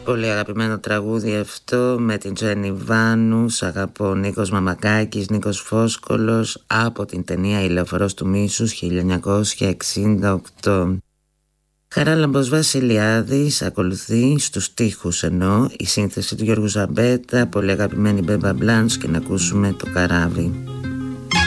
Πολύ αγαπημένο τραγούδι αυτό με την Τζένι Βάνου. Σ' αγαπώ, Νίκος Μαμακάκης, Νίκος Φόσκολος, από την ταινία «Η Λεωφορώς του Μίσους» 1968. Χαράλαμπος Βασιλιάδης ακολουθεί, στους στίχους ενώ, η σύνθεση του Γιώργου Ζαμπέτα, πολύ αγαπημένη Μπέμπα Μπλάνς, και να ακούσουμε το καράβι.